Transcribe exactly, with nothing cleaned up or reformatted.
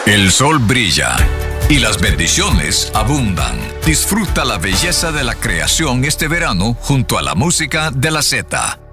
El sol brilla y las bendiciones abundan. Disfruta la belleza de la creación este verano junto a la música de la Z.